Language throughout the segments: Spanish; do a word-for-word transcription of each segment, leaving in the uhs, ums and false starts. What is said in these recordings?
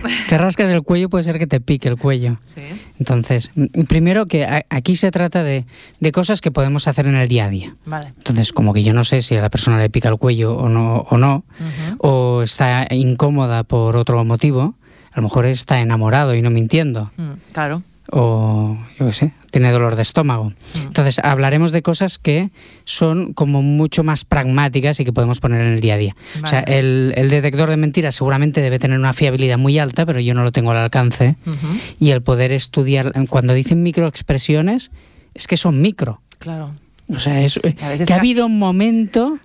te rascas el cuello, puede ser que te pique el cuello. Sí. Entonces, primero que a, aquí se trata de, de cosas que podemos hacer en el día a día. Vale. Entonces, como que yo no sé si a la persona le pica el cuello o no, o, no uh-huh. o está incómoda por otro motivo, a lo mejor está enamorado y no mintiendo. Mm, claro. O, yo qué sé, tiene dolor de estómago. Mm. Entonces, hablaremos de cosas que son como mucho más pragmáticas y que podemos poner en el día a día. Vale. O sea, el, el detector de mentiras seguramente debe tener una fiabilidad muy alta, pero yo no lo tengo al alcance. Uh-huh. Y el poder estudiar, cuando dicen microexpresiones, es que son micro. Claro. O sea, es, que casi... ha habido un momento...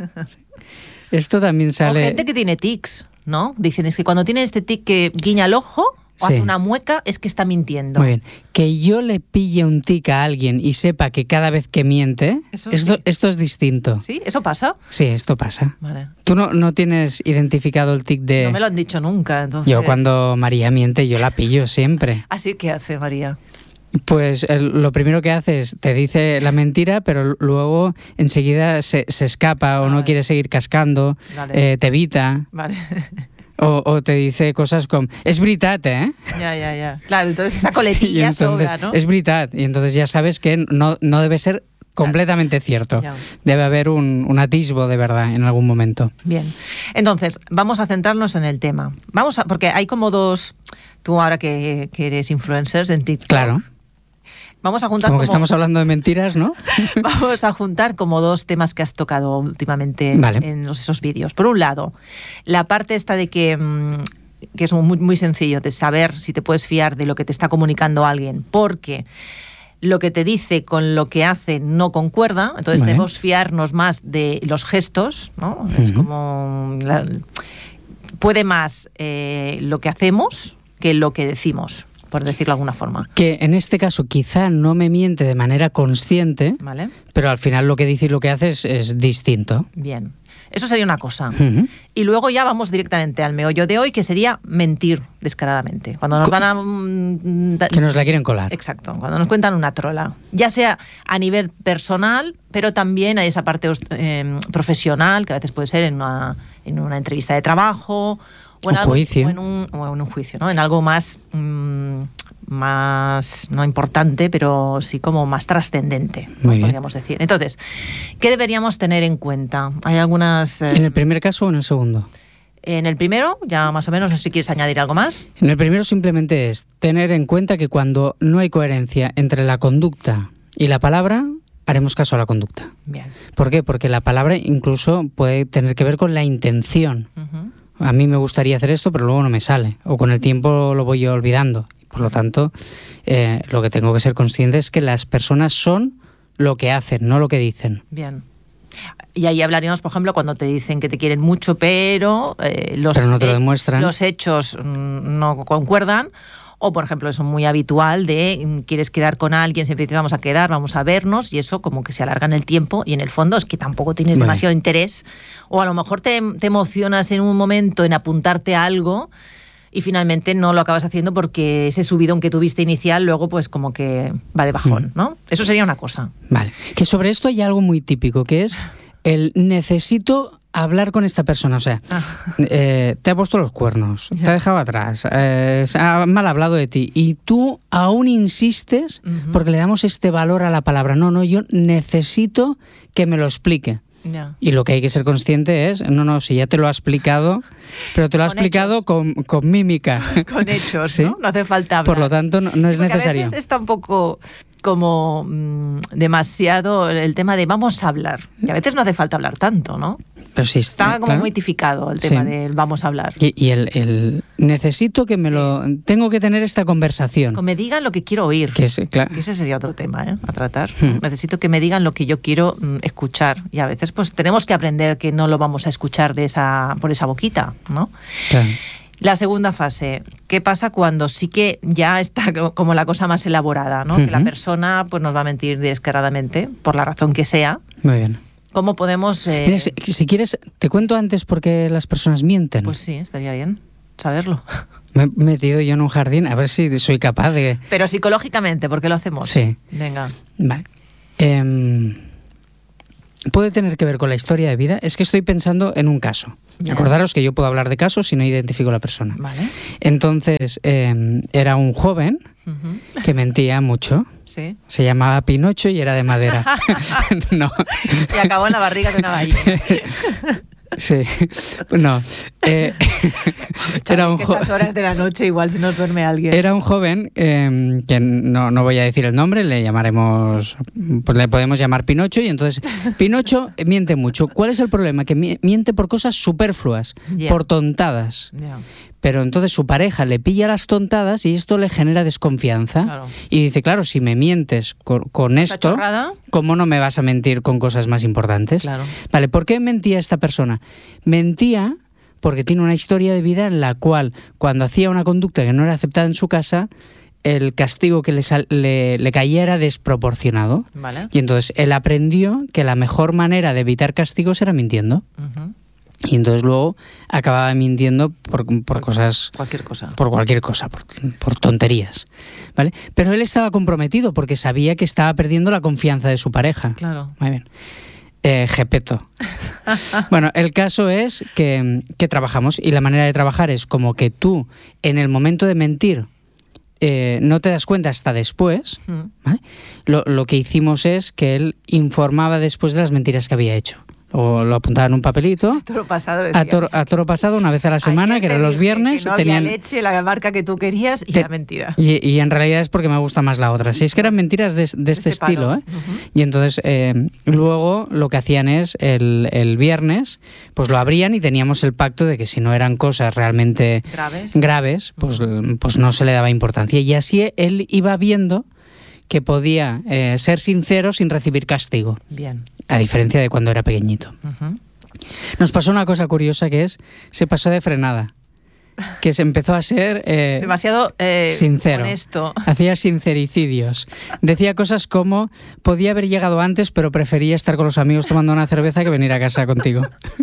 Esto también sale... O gente que tiene tics, ¿no? Dicen, es que cuando tiene este tic que guiña el ojo... o sí. hace una mueca, es que está mintiendo. Muy bien. Que yo le pille un tic a alguien y sepa que cada vez que miente, esto, sí. esto es distinto. ¿Sí? ¿Eso pasa? Sí, esto pasa. Vale. ¿Tú no, no tienes identificado el tic de...? No me lo han dicho nunca, entonces... Yo cuando María miente, yo la pillo siempre. ¿Así qué hace María? Pues el, lo primero que hace es, te dice la mentira, pero luego enseguida se, se escapa o vale. no quiere seguir cascando, vale. eh, te evita. Vale. O, o te dice cosas como, es veritat, ¿eh? Ya, ya, ya. Claro, entonces esa coletilla entonces, sobra, ¿no? Es veritat. Y entonces ya sabes que no, no debe ser completamente cierto. Ya. Debe haber un, un atisbo de verdad en algún momento. Bien. Entonces, vamos a centrarnos en el tema. Vamos a, porque hay como dos... Tú ahora que, que eres influencer en TikTok... Claro. Vamos a juntar como, como que estamos hablando de mentiras, ¿no? Vamos a juntar como dos temas que has tocado últimamente vale. en los, esos vídeos. Por un lado, la parte esta de que, que es muy, muy sencillo, de saber si te puedes fiar de lo que te está comunicando alguien, porque lo que te dice con lo que hace no concuerda, entonces vale. debemos fiarnos más de los gestos, ¿no? Uh-huh. Es como... La, puede más eh, lo que hacemos que lo que decimos, por decirlo de alguna forma. Que en este caso quizá no me miente de manera consciente, ¿vale? Pero al final lo que dice y lo que hace es, es distinto. Bien, eso sería una cosa. Uh-huh. Y luego ya vamos directamente al meollo de hoy, que sería mentir descaradamente. Cuando nos van a... Mm, que nos la quieren colar. Exacto, cuando nos cuentan una trola. Ya sea a nivel personal, pero también hay esa parte eh, profesional, que a veces puede ser en una, en una entrevista de trabajo... O en, un algo, juicio. O en, un, o en un juicio, ¿no? En algo más, mmm, más, no importante, pero sí como más trascendente, ¿no? Podríamos decir. Entonces, ¿qué deberíamos tener en cuenta? Hay algunas... Eh, ¿En el primer caso o en el segundo? En el primero, ya más o menos, no sé si quieres añadir algo más. En el primero simplemente es tener en cuenta que cuando no hay coherencia entre la conducta y la palabra, haremos caso a la conducta. Bien. ¿Por qué? Porque la palabra incluso puede tener que ver con la intención. Uh-huh. A mí me gustaría hacer esto, pero luego no me sale. O con el tiempo lo voy olvidando. Por lo tanto, eh, lo que tengo que ser consciente es que las personas son lo que hacen, no lo que dicen. Bien. Y ahí hablaríamos, por ejemplo, cuando te dicen que te quieren mucho, pero, eh, los, pero no te lo demuestran. Eh, los hechos mm, no concuerdan. O, por ejemplo, eso es muy habitual de quieres quedar con alguien, siempre dices vamos a quedar, vamos a vernos, y eso como que se alarga en el tiempo y en el fondo es que tampoco tienes bueno. demasiado interés. O a lo mejor te, te emocionas en un momento en apuntarte a algo y finalmente no lo acabas haciendo porque ese subidón que tuviste inicial luego pues como que va de bajón, ¿no? Eso sería una cosa. Vale. Que sobre esto hay algo muy típico, que es el necesito... hablar con esta persona, o sea, ah. eh, te ha puesto los cuernos, yeah. te ha dejado atrás, eh, se ha mal hablado de ti y tú aún insistes uh-huh. porque le damos este valor a la palabra. No, no, yo necesito que me lo explique. Yeah. Y lo que hay que ser consciente es, no, no, si ya te lo ha explicado, pero te lo ha con explicado con, con mímica. Con hechos, ¿sí? ¿no? No hace falta hablar. Por lo tanto, no, no es porque necesario. A veces está un poco como mmm, demasiado el tema de vamos a hablar. Y a veces no hace falta hablar tanto, ¿no? Pero sí, está como claro. mitificado el tema sí. del vamos a hablar. Y, y el, el necesito que me sí. lo... Tengo que tener esta conversación. Que me digan lo que quiero oír. Que es, claro. Ese sería otro tema, ¿eh? A tratar. Hmm. Necesito que me digan lo que yo quiero mm, escuchar. Y a veces pues tenemos que aprender que no lo vamos a escuchar de esa por esa boquita, ¿no? Claro. La segunda fase, ¿qué pasa cuando sí que ya está como la cosa más elaborada, ¿no? Uh-huh. Que la persona pues nos va a mentir descaradamente, por la razón que sea. Muy bien. ¿Cómo podemos...? Eh... Mira, si, si quieres, te cuento antes por qué las personas mienten. Pues sí, estaría bien saberlo. Me he metido yo en un jardín, a ver si soy capaz de... Pero psicológicamente, ¿por qué lo hacemos? Sí. Venga. Vale. Eh, puede tener que ver con la historia de vida. Es que estoy pensando en un caso. Yeah. Acordaros que yo puedo hablar de casos si no identifico a la persona. Vale. Entonces, eh, era un joven uh-huh. que mentía mucho. Sí. Se llamaba Pinocho y era de madera. No. Y acabó en la barriga de una ballena. Sí, no. Eh, era un estas horas de la noche igual si nos duerme alguien. Era un joven eh, que no, no voy a decir el nombre, le llamaremos, pues le podemos llamar Pinocho, y entonces Pinocho miente mucho. ¿Cuál es el problema? Que miente por cosas superfluas, yeah. por tontadas. Yeah. Pero entonces su pareja le pilla las tontadas y esto le genera desconfianza. Claro. Y dice, claro, si me mientes con, con esto, chorrada? ¿Cómo no me vas a mentir con cosas más importantes? Claro. Vale, ¿por qué mentía esta persona? Mentía porque tiene una historia de vida en la cual, cuando hacía una conducta que no era aceptada en su casa, el castigo que le, sal, le, le caía era desproporcionado. Vale. Y entonces él aprendió que la mejor manera de evitar castigos era mintiendo. Uh-huh. Y entonces luego acababa mintiendo por, por, por cosas... Cualquier cosa. Por cualquier cosa, por, por tonterías, ¿vale? Pero él estaba comprometido porque sabía que estaba perdiendo la confianza de su pareja. Claro. Muy bien. Eh, Gepeto. Bueno, el caso es que, que trabajamos, y la manera de trabajar es como que tú, en el momento de mentir, eh, no te das cuenta hasta después, ¿vale? Lo, lo que hicimos es que él informaba después de las mentiras que había hecho. O lo apuntaba en un papelito. Toro pasado, a, toro, a toro pasado, una vez a la semana, ayer que eran los viernes. Que no tenían había leche, la marca que tú querías y te, la mentira. Y, y en realidad es porque me gusta más la otra. Si es que eran mentiras de, de este, este estilo, ¿eh? Uh-huh. Y entonces eh, luego lo que hacían es el, el viernes, pues lo abrían y teníamos el pacto de que si no eran cosas realmente graves, graves pues, uh-huh. pues no se le daba importancia. Y así él iba viendo que podía eh, ser sincero sin recibir castigo. Bien. A diferencia de cuando era pequeñito. Uh-huh. Nos pasó una cosa curiosa, que es, se pasó de frenada, que se empezó a ser eh, demasiado eh, sincero. Honesto. Hacía sincericidios. Decía cosas como, podía haber llegado antes, pero prefería estar con los amigos tomando una cerveza que venir a casa contigo.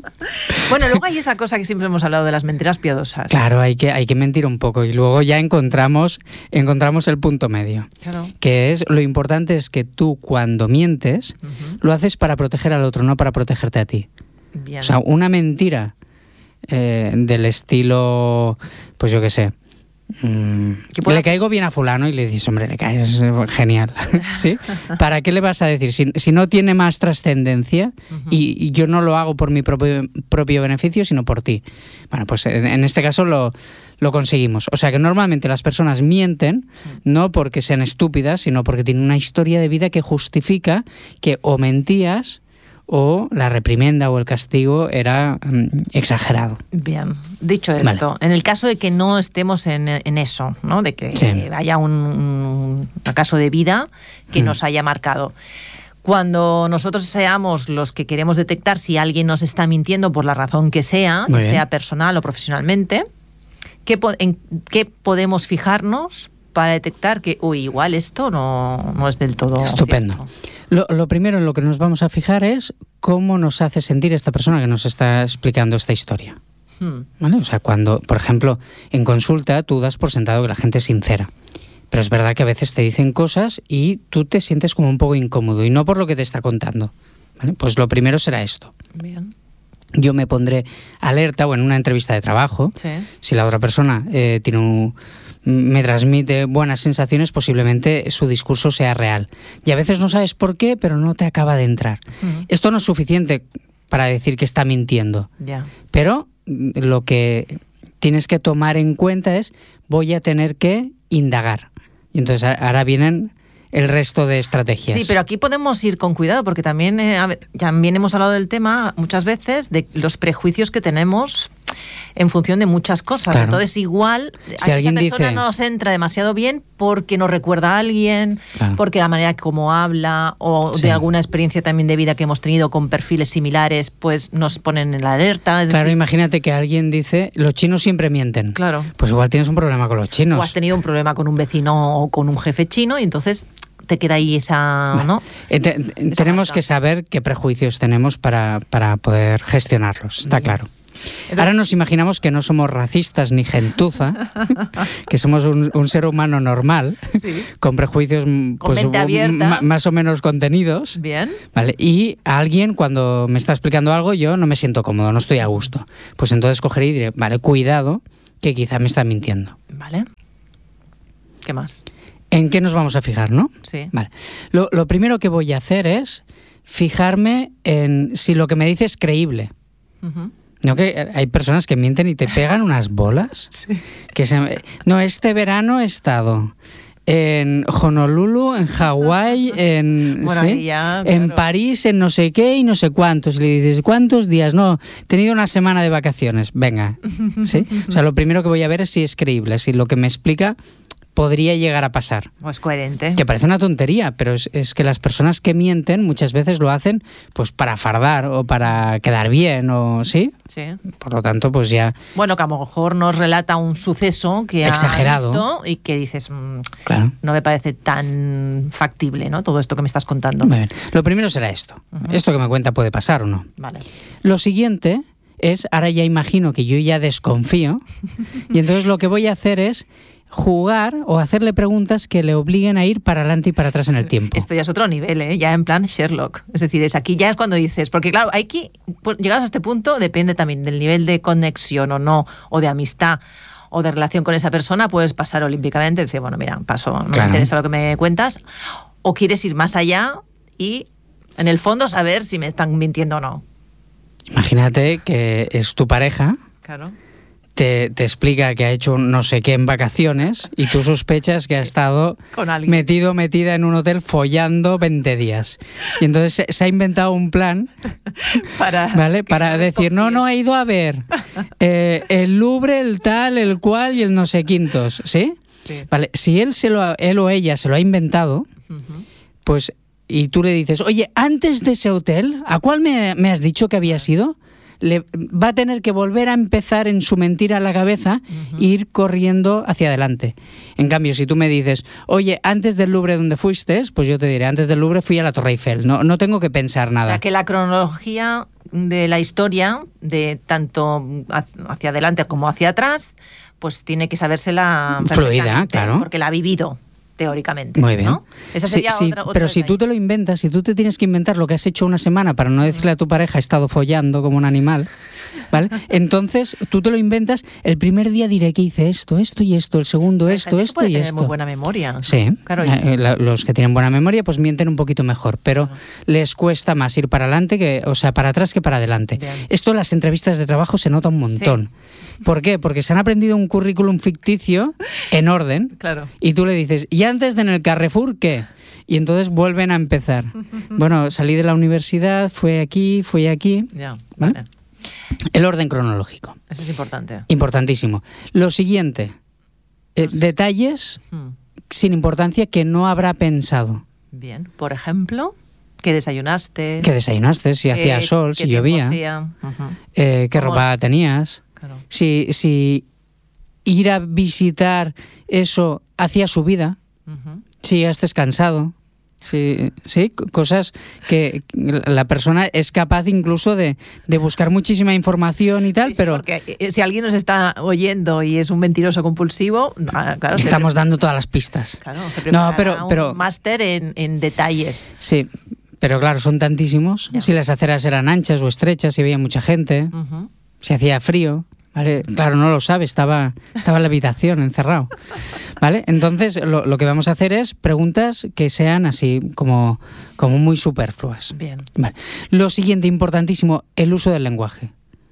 Bueno, luego hay esa cosa que siempre hemos hablado de las mentiras piadosas. Claro, hay que, hay que mentir un poco y luego ya encontramos, encontramos el punto medio. Claro. Que es, lo importante es que tú cuando mientes, uh-huh. lo haces para proteger al otro, no para protegerte a ti. Bien. O sea, una mentira eh, del estilo, pues yo qué sé, mmm, le caigo bien a fulano y le dices, hombre, le caes genial. ¿Sí? ¿Para qué le vas a decir? Si, si no tiene más trascendencia uh-huh. y, y yo no lo hago por mi propio, propio beneficio, sino por ti. Bueno, pues en, en este caso lo, lo conseguimos. O sea que normalmente las personas mienten no porque sean estúpidas, sino porque tienen una historia de vida que justifica que o mentías o la reprimenda o el castigo era um, exagerado. Bien, dicho esto, vale. En el caso de que no estemos en, en eso, ¿no? De que sí. eh, haya un, un, un caso de vida que mm. nos haya marcado. Cuando nosotros seamos los que queremos detectar si alguien nos está mintiendo por la razón que sea, Muy sea bien. personal o profesionalmente, ¿qué, ¿en qué podemos fijarnos para detectar que, uy, igual esto no, no es del todo Estupendo. cierto? Lo, lo primero en lo que nos vamos a fijar es cómo nos hace sentir esta persona que nos está explicando esta historia. Hmm. ¿Vale? O sea, cuando, por ejemplo, en consulta tú das por sentado que la gente es sincera. Pero es verdad que a veces te dicen cosas y tú te sientes como un poco incómodo y no por lo que te está contando. ¿Vale? Pues lo primero será esto. Bien. Yo me pondré alerta o en una entrevista de trabajo, sí. si la otra persona eh, tiene un... me transmite buenas sensaciones, posiblemente su discurso sea real. Y a veces no sabes por qué, pero no te acaba de entrar. Uh-huh. Esto no es suficiente para decir que está mintiendo. Yeah. Pero lo que tienes que tomar en cuenta es, voy a tener que indagar. Y entonces ahora vienen el resto de estrategias. Sí, pero aquí podemos ir con cuidado porque también, eh, también hemos hablado del tema muchas veces de los prejuicios que tenemos en función de muchas cosas. Claro. Entonces igual si a alguien esa persona dice... no nos entra demasiado bien porque nos recuerda a alguien, claro. porque la manera como habla o sí. de alguna experiencia también de vida que hemos tenido con perfiles similares, pues nos ponen en la alerta. Es claro, decir, imagínate que alguien dice, los chinos siempre mienten. Claro. Pues igual tienes un problema con los chinos. O has tenido un problema con un vecino o con un jefe chino y entonces te queda ahí esa... Bueno, ¿no? eh, te, esa tenemos marca. que saber qué prejuicios tenemos para, para poder gestionarlos, está Bien. claro. Entonces, ahora nos imaginamos que no somos racistas ni gentuza, que somos un, un ser humano normal, sí. con prejuicios pues, con mente abierta. más o menos contenidos. Bien. ¿Vale? Y a alguien cuando me está explicando algo yo no me siento cómodo, no estoy a gusto. Pues entonces cogeré y diré, vale, cuidado, que quizá me está mintiendo. Vale. ¿Qué más? ¿En qué nos vamos a fijar, no? Sí. Vale. Lo, lo primero que voy a hacer es fijarme en si lo que me dice es creíble. Uh-huh. ¿No? Que hay personas que mienten y te pegan unas bolas. Sí. Que se, no, este verano he estado en Honolulu, en Hawái, en, bueno, ¿sí? ya, claro. en París, en no sé qué y no sé cuántos. Y le dices, ¿cuántos días? No, he tenido una semana de vacaciones. Venga. ¿Sí? O sea, lo primero que voy a ver es si es creíble, si lo que me explica podría llegar a pasar. O es coherente. Que parece una tontería, pero es, es que las personas que mienten muchas veces lo hacen pues para fardar o para quedar bien, o ¿sí? Sí. Por lo tanto, pues ya... Bueno, que a lo mejor nos relata un suceso que exagerado. ha visto y que dices, mmm, claro. no me parece tan factible, ¿no? Todo esto que me estás contando. Muy bien. Lo primero será esto. Uh-huh. Esto que me cuenta puede pasar o no. Vale. Lo siguiente es, ahora ya imagino que yo ya desconfío, y entonces lo que voy a hacer es jugar o hacerle preguntas que le obliguen a ir para adelante y para atrás en el tiempo. Esto ya es otro nivel, ¿eh? Ya en plan Sherlock. Es decir, es aquí ya es cuando dices, porque claro, aquí, pues, llegados a este punto, depende también del nivel de conexión o no, o de amistad, o de relación con esa persona, puedes pasar olímpicamente y decir, bueno, mira, paso, no claro. me interesa lo que me cuentas, o quieres ir más allá y, en el fondo, saber si me están mintiendo o no. Imagínate que es tu pareja. Claro. Te, te explica que ha hecho no sé qué en vacaciones y tú sospechas que ha estado con alguien. metido, metida en un hotel follando veinte días. Y entonces se, se ha inventado un plan para, ¿vale? para decir, no, no, he ido a ver eh, el Louvre, el tal, el cual y el no sé quintos, ¿sí? Sí. Vale, si él, se lo ha, él o ella se lo ha inventado, uh-huh. pues, y tú le dices, oye, antes de ese hotel, ¿a cuál me, me has dicho que había sido? Le va a tener que volver a empezar en su mentira a la cabeza uh-huh. e ir corriendo hacia adelante. En cambio, si tú me dices, oye, antes del Louvre donde fuiste, pues yo te diré, antes del Louvre fui a la Torre Eiffel. No, no tengo que pensar nada. O sea, que la cronología de la historia, de tanto hacia adelante como hacia atrás, pues tiene que sabérsela fluida, claro. Porque la ha vivido. Teóricamente. Muy bien. ¿No? Esa sería sí, otra, sí, otra pero detalle. si tú te lo inventas, si tú te tienes que inventar lo que has hecho una semana para no decirle a tu pareja he estado follando como un animal, ¿vale? Entonces tú te lo inventas, el primer día diré que hice esto, esto y esto, el segundo esto, esto puede y tener esto. Muy buena memoria. Sí, claro, eh, la, los que tienen buena memoria pues mienten un poquito mejor, pero claro. les cuesta más ir para adelante, que, o sea, para atrás que para adelante. Bien. Esto en las entrevistas de trabajo se nota un montón. Sí. ¿Por qué? Porque se han aprendido un currículum ficticio en orden claro. y tú le dices, ¿y antes de en el Carrefour qué? Y entonces vuelven a empezar. Bueno, salí de la universidad, fui aquí, fui aquí. Ya, ¿vale? Vale. El orden cronológico. Eso es importante. Importantísimo. Lo siguiente, eh, pues, detalles hmm. sin importancia que no habrá pensado. Bien, por ejemplo, ¿qué desayunaste? ¿Qué desayunaste? Si hacía sol, si llovía. Uh-huh. Eh, ¿Qué ropa tenías? Claro. Si, si ir a visitar eso hacía su vida. Uh-huh. Si ya estés cansado. Sí, sí, cosas que la persona es capaz incluso de, de buscar muchísima información y tal, sí, sí, pero... porque si alguien nos está oyendo y es un mentiroso compulsivo, claro... Estamos se, dando todas las pistas. Claro, se prepara no, pero, pero, un máster en, en detalles. Sí, pero claro, son tantísimos. Ya. Si las aceras eran anchas o estrechas, si había mucha gente, uh-huh. si hacía frío... ¿Vale? Claro, no lo sabe, estaba, estaba en la habitación, encerrado. ¿Vale? Entonces, lo, lo que vamos a hacer es preguntas que sean así, como, como muy superfluas. Bien. Vale. Lo siguiente, importantísimo, el uso del lenguaje.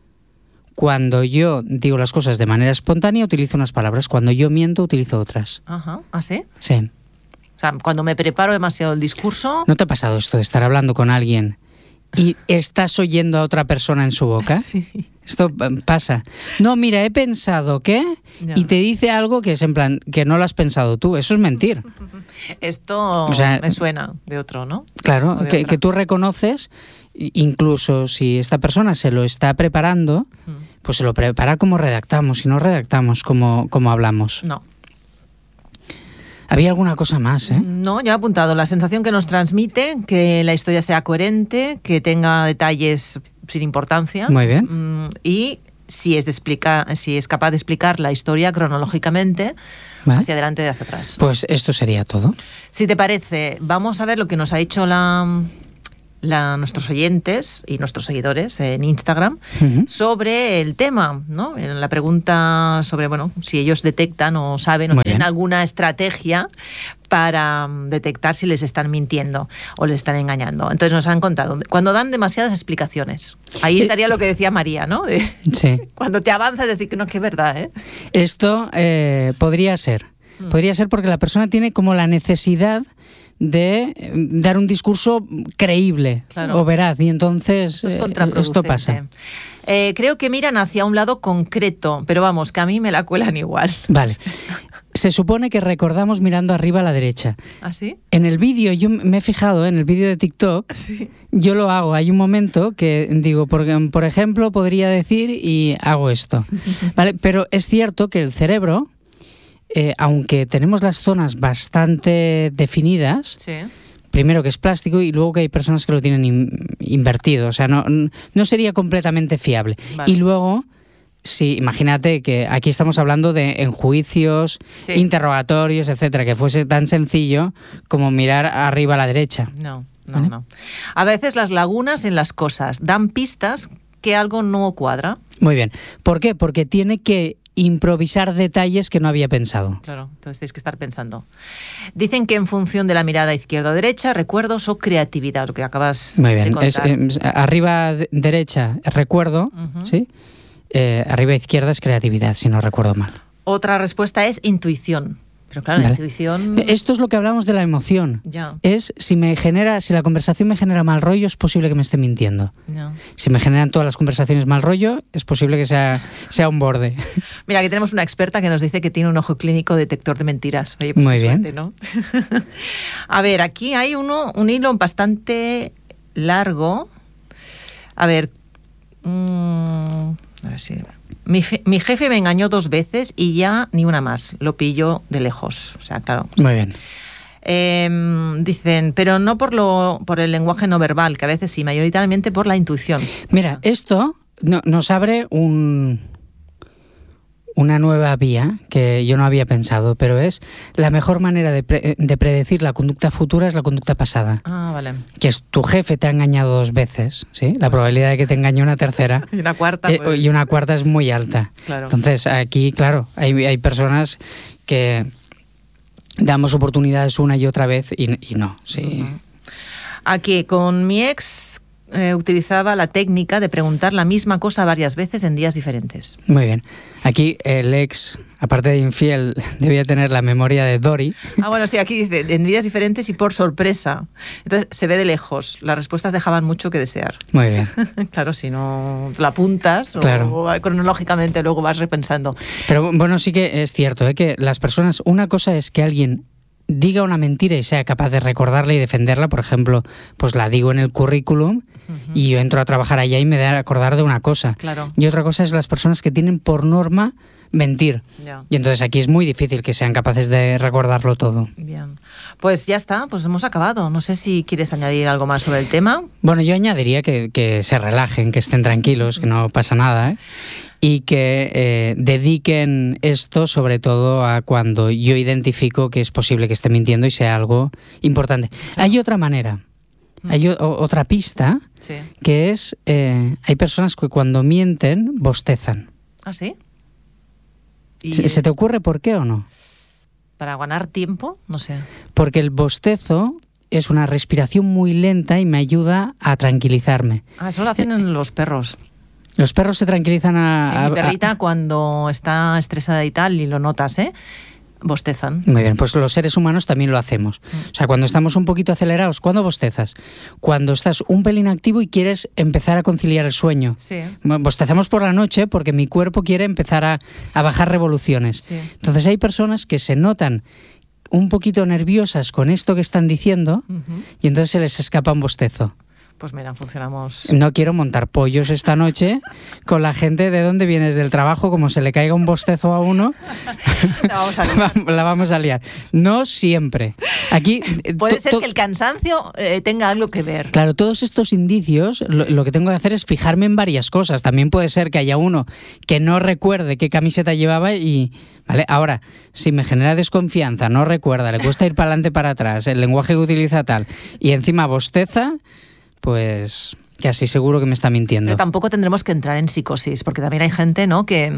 Cuando yo digo las cosas de manera espontánea, utilizo unas palabras. Cuando yo miento, utilizo otras. Ajá. ¿Ah, sí? Sí. O sea, cuando me preparo demasiado el discurso... ¿No te ha pasado esto de estar hablando con alguien y estás oyendo a otra persona en su boca? Sí. Esto pasa. No, mira, he pensado que... Ya. Y te dice algo que es en plan, que no lo has pensado tú. Eso es mentir. Esto o sea, me suena de otro, ¿no? Claro, que, que tú reconoces, incluso si esta persona se lo está preparando, hmm. pues se lo prepara como redactamos y no redactamos como, como hablamos. No. Había alguna cosa más, ¿eh? No, yo he apuntado la sensación que nos transmite, que la historia sea coherente, que tenga detalles sin importancia. Muy bien. Y si es, de explicar, si es capaz de explicar la historia cronológicamente, ¿vale?, hacia adelante y hacia atrás. Pues esto sería todo. Si te parece, vamos a ver lo que nos ha dicho la... La, nuestros oyentes y nuestros seguidores en Instagram uh-huh. sobre el tema, ¿no? En la pregunta sobre, bueno, si ellos detectan o saben o Muy tienen bien. alguna estrategia para detectar si les están mintiendo o les están engañando. Entonces nos han contado, cuando dan demasiadas explicaciones. Ahí estaría lo que decía María, ¿no? De, sí. Cuando te avanzas, decir que no, que es verdad, ¿eh? Esto eh, podría ser. Hmm. Podría ser porque la persona tiene como la necesidad de dar un discurso creíble, claro, o veraz, y entonces es eh, esto pasa. Eh, creo que miran hacia un lado concreto, pero vamos, que a mí me la cuelan igual. Vale. Se supone que recordamos mirando arriba a la derecha. ¿Ah, sí? En el vídeo, yo me he fijado, en el vídeo de TikTok, sí. yo lo hago. Hay un momento que digo, por, por ejemplo, podría decir y hago esto. ¿Vale? Pero es cierto que el cerebro... Eh, aunque tenemos las zonas bastante definidas, sí. primero que es plástico y luego que hay personas que lo tienen in, invertido, o sea, no, no sería completamente fiable. Vale. Y luego, sí, imagínate que aquí estamos hablando de en juicios, sí. interrogatorios, etcétera, que fuese tan sencillo como mirar arriba a la derecha. No, no, ¿vale? no. A veces las lagunas en las cosas dan pistas que algo no cuadra. Muy bien. ¿Por qué? Porque tiene que improvisar detalles que no había pensado. Claro, entonces tienes que estar pensando. Dicen que en función de la mirada izquierda o derecha, recuerdos o creatividad, lo que acabas Muy bien. de contar. Es, eh, arriba de, derecha, recuerdo, uh-huh. ¿sí? Eh, arriba izquierda es creatividad, si no recuerdo mal. Otra respuesta es intuición. Pero claro, vale. la intuición... Esto es lo que hablamos de la emoción. Ya. Es si me genera, si la conversación me genera mal rollo, es posible que me esté mintiendo. No. Si me generan todas las conversaciones mal rollo, es posible que sea, sea un borde. Mira, aquí tenemos una experta que nos dice que tiene un ojo clínico detector de mentiras. Oye, pues muy bien. Suerte, ¿no? A ver, aquí hay uno, un hilo bastante largo. A ver... Mmm, a ver si... Mi, fe, mi jefe me engañó dos veces y ya ni una más. Lo pillo de lejos. O sea, claro. Muy bien. Eh, dicen, pero no por lo por el lenguaje no verbal, que a veces sí, mayoritariamente por la intuición. Mira, esto no, nos abre un... una nueva vía que yo no había pensado, pero es la mejor manera de, pre de predecir la conducta futura es la conducta pasada. Ah, vale. Que es tu jefe te ha engañado dos veces, ¿sí? La probabilidad de que te engañe una tercera y una cuarta, eh, y una cuarta es muy alta. Claro. Entonces, aquí, claro, hay, hay personas que damos oportunidades una y otra vez y, y no, sí. Uh-huh. Aquí, con mi ex... Eh, utilizaba la técnica de preguntar la misma cosa varias veces en días diferentes. Muy bien. Aquí el ex, aparte de infiel, debía tener la memoria de Dory. Ah, bueno, sí, aquí dice, en días diferentes y por sorpresa. Entonces, se ve de lejos. Las respuestas dejaban mucho que desear. Muy bien. Claro, si no la apuntas claro. o cronológicamente luego vas repensando. Pero bueno, sí que es cierto, ¿eh? Que las personas, una cosa es que alguien diga una mentira y sea capaz de recordarla y defenderla. Por ejemplo, pues la digo en el currículum uh-huh. y yo entro a trabajar allá y me da a acordar de una cosa. Claro. Y otra cosa es las personas que tienen por norma mentir. Ya. Y entonces aquí es muy difícil que sean capaces de recordarlo todo. Bien. Pues ya está, pues hemos acabado. No sé si quieres añadir algo más sobre el tema. Bueno, yo añadiría que, que se relajen, que estén tranquilos, que no pasa nada, ¿eh? Y que eh, dediquen esto sobre todo a cuando yo identifico que es posible que esté mintiendo y sea algo importante. Hay otra manera, hay o, otra pista, sí. que es, eh, hay personas que cuando mienten bostezan. ¿Ah, sí? ¿Y ¿Se, ¿Se te ocurre por qué o no? ¿Para ganar tiempo? No sé. Porque el bostezo es una respiración muy lenta y me ayuda a tranquilizarme. Ah, eso lo hacen en los perros. Los perros se tranquilizan a... Sí, mi perrita a, cuando está estresada y tal, y lo notas, ¿eh? Bostezan. Muy bien, pues los seres humanos también lo hacemos. Mm. O sea, cuando estamos un poquito acelerados, ¿cuándo bostezas? Cuando estás un pelín activo y quieres empezar a conciliar el sueño. Sí. Bostezamos por la noche porque mi cuerpo quiere empezar a, a bajar revoluciones. Sí. Entonces hay personas que se notan un poquito nerviosas con esto que están diciendo uh-huh. y entonces se les escapa un bostezo. Pues mira, funcionamos. No quiero montar pollos esta noche con la gente de dónde vienes del trabajo, como se le caiga un bostezo a uno, la, vamos a liar. la vamos a liar. No siempre. Aquí puede ser que el cansancio eh, tenga algo que ver. Claro, todos estos indicios, lo, lo que tengo que hacer es fijarme en varias cosas. También puede ser que haya uno que no recuerde qué camiseta llevaba y... ¿Vale? Ahora, si me genera desconfianza, no recuerda, le cuesta ir para adelante, para atrás, el lenguaje que utiliza tal, y encima bosteza, pues casi seguro que me está mintiendo. Pero tampoco tendremos que entrar en psicosis, porque también hay gente, ¿no?, que...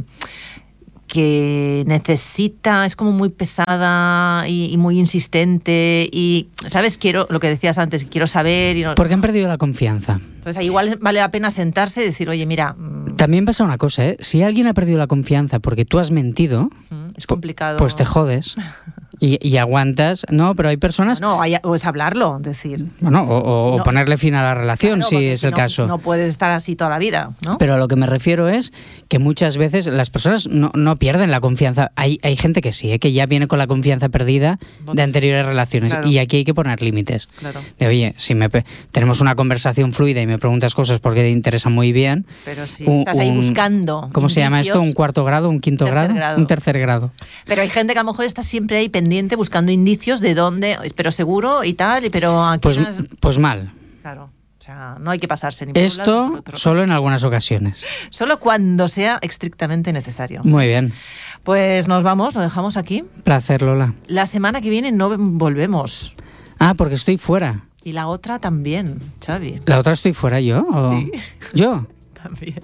que necesita, es como muy pesada y, y muy insistente y, ¿sabes? Quiero, lo que decías antes, quiero saber... Y no, porque han perdido la confianza. Entonces, igual vale la pena sentarse y decir, oye, mira... También pasa una cosa, ¿eh? Si alguien ha perdido la confianza porque tú has mentido... Es complicado. Pues te jodes. Y, y aguantas, no, pero hay personas... No, hay, o es hablarlo, decir... Bueno, o, o no, ponerle fin a la relación, claro, si es si el no, caso. No puedes estar así toda la vida, ¿no? Pero a lo que me refiero es que muchas veces las personas no, no pierden la confianza. Hay, hay gente que sí, ¿eh? Que ya viene con la confianza perdida de anteriores relaciones. Claro. Y aquí hay que poner límites. Claro. De, oye, si me tenemos una conversación fluida y me preguntas cosas porque te interesan muy bien... Pero si un, estás ahí un, buscando... ¿Cómo indicios, se llama esto? ¿Un cuarto grado? ¿Un quinto grado? grado? Un tercer grado. Pero hay gente que a lo mejor está siempre ahí pendiente buscando indicios de dónde, pero seguro y tal, pero aquí pues, no es... pues mal. Claro, o sea, no hay que pasarse ni por esto un lado, ni por otro. Solo en algunas ocasiones. Solo cuando sea estrictamente necesario. Muy bien. Pues nos vamos, lo dejamos aquí. Placer, Lola. La semana que viene no volvemos. Ah, porque estoy fuera. Y la otra también, Xavi. ¿La otra estoy fuera yo? ¿O? Sí. ¿Yo? También.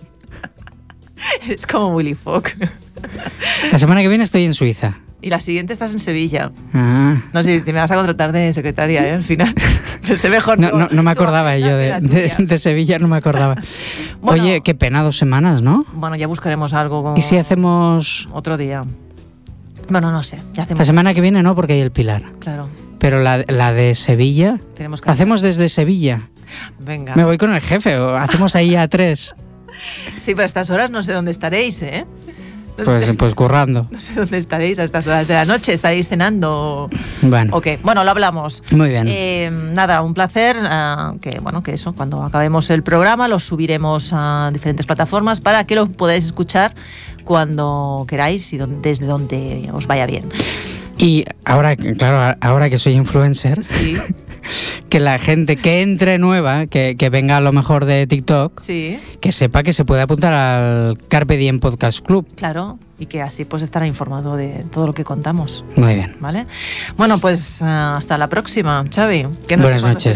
Es como Willy Fogg. La semana que viene estoy en Suiza. Y la siguiente estás en Sevilla. Ah. No sé, te me vas a contratar de secretaria, ¿eh? Al final. Pensé mejor. No, no, no me acordaba yo de, de, de Sevilla, no me acordaba. Bueno, oye, qué pena, dos semanas, ¿no? Bueno, ya buscaremos algo. Como ¿Y si hacemos...? Otro día. Bueno, no sé. Ya hacemos... La semana que viene no, porque hay el Pilar. Claro. Pero la, la de Sevilla... Tenemos que hacemos desde Sevilla. Venga. Me voy con el jefe, o hacemos ahí a tres. Sí, pero a estas horas no sé dónde estaréis, ¿eh? No pues, sé, pues currando. No sé dónde estaréis a estas horas de la noche. ¿Estaréis cenando? Bueno. Ok, bueno, lo hablamos. Muy bien. Eh, nada, un placer. Uh, que bueno, que eso, cuando acabemos el programa lo subiremos a diferentes plataformas para que lo podáis escuchar cuando queráis y don, desde donde os vaya bien. Y ahora, claro, ahora que soy influencer, sí. que la gente que entre nueva, que, que venga a lo mejor de TikTok, sí. que sepa que se puede apuntar al Carpe Diem Podcast Club. Claro, y que así pues estará informado de todo lo que contamos. Muy bien. ¿Vale? Bueno, pues uh, hasta la próxima, Xavi. Que no Buenas noches.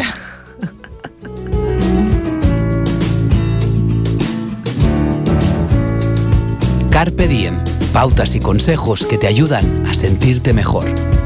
Carpe Diem, pautas y consejos que te ayudan a sentirte mejor.